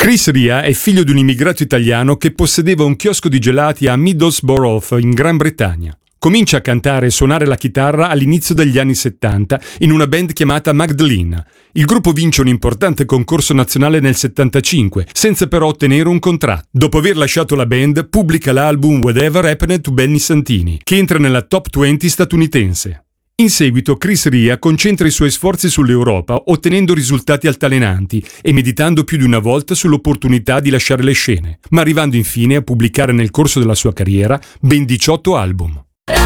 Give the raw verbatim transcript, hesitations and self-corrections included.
Chris Rea è figlio di un immigrato italiano che possedeva un chiosco di gelati a Middlesbrough, in Gran Bretagna. Comincia a cantare e suonare la chitarra all'inizio degli anni settanta in una band chiamata Magdalene. Il gruppo vince un importante concorso nazionale nel settantacinque, senza però ottenere un contratto. Dopo aver lasciato la band, pubblica l'album Whatever Happened to Benny Santini, che entra nella top venti statunitense. In seguito Chris Rea concentra i suoi sforzi sull'Europa, ottenendo risultati altalenanti e meditando più di una volta sull'opportunità di lasciare le scene, ma arrivando infine a pubblicare nel corso della sua carriera ben diciotto album.